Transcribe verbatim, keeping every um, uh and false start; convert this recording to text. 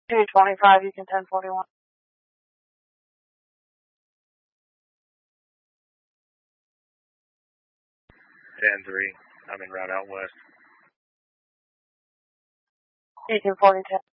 two twenty-five, you can ten forty-one. ten three, I'm en route out west. eighteen forty, ten.